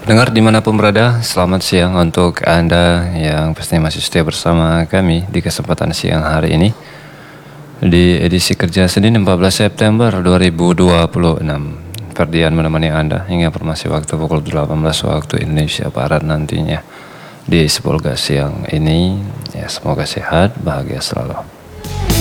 Pendengar dimanapun berada, selamat siang untuk Anda yang pasti masih setia bersama kami di kesempatan siang hari ini di edisi kerja Senin 14 September 2026. Ferdian menemani Anda hingga informasi waktu pukul 18 waktu Indonesia Barat nantinya di Sepolga siang ini. Ya, semoga sehat, bahagia selalu.